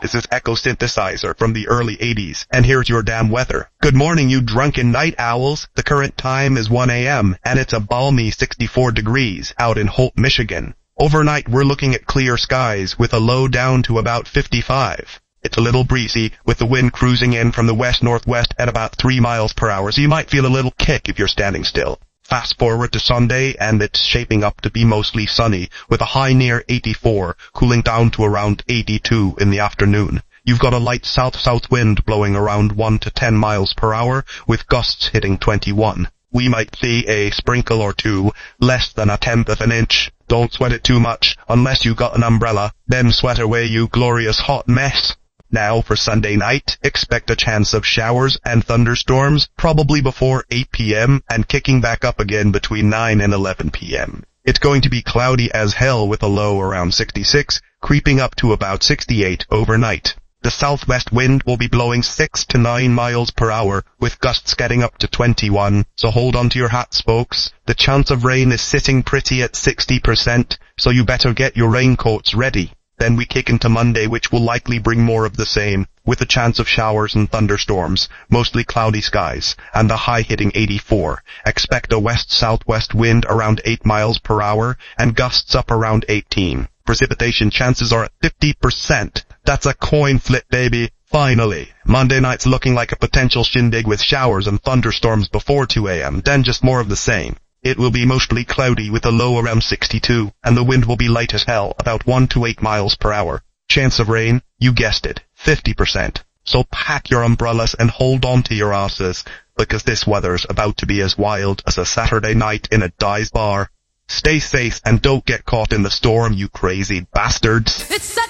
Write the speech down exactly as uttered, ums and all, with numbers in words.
This is Echo Synthesizer from the early eighties, and here's your damn weather. Good morning, you drunken night owls. The current time is one a.m., and it's a balmy sixty-four degrees out in Holt, Michigan. Overnight, we're looking at clear skies with a low down to about fifty-five. It's a little breezy, with the wind cruising in from the west-northwest at about three miles per hour, so you might feel a little kick if you're standing still. Fast forward to Sunday, and it's shaping up to be mostly sunny, with a high near eighty-four, cooling down to around eighty-two in the afternoon. You've got a light south-south wind blowing around one to ten miles per hour, with gusts hitting twenty-one. We might see a sprinkle or two, less than a tenth of an inch. Don't sweat it too much, unless you got an umbrella. Then sweat away, you glorious hot mess. Now for Sunday night, expect a chance of showers and thunderstorms, probably before eight p.m. and kicking back up again between nine and eleven p.m. It's going to be cloudy as hell with a low around sixty-six, creeping up to about sixty-eight overnight. The southwest wind will be blowing six to nine miles per hour, with gusts getting up to twenty-one, so hold on to your hats, folks. The chance of rain is sitting pretty at sixty percent, so you better get your raincoats ready. Then we kick into Monday, which will likely bring more of the same, with a chance of showers and thunderstorms, mostly cloudy skies, and the high hitting eighty-four. Expect a west-southwest wind around eight miles per hour, and gusts up around eighteen. Precipitation chances are at fifty percent. That's a coin flip, baby. Finally, Monday night's looking like a potential shindig with showers and thunderstorms before two a.m., then just more of the same. It will be mostly cloudy with a low around sixty-two, and the wind will be light as hell, about one to eight miles per hour. Chance of rain, you guessed it, fifty percent. So pack your umbrellas and hold on to your asses, because this weather's about to be as wild as a Saturday night in a dive bar. Stay safe and don't get caught in the storm, you crazy bastards. It's